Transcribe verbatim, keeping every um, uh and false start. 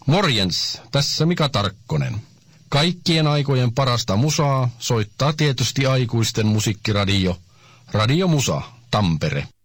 Morjens, tässä Mika Tarkkonen. Kaikkien aikojen parasta musaa soittaa tietysti aikuisten musiikkiradio. Radio Musa, Tampere.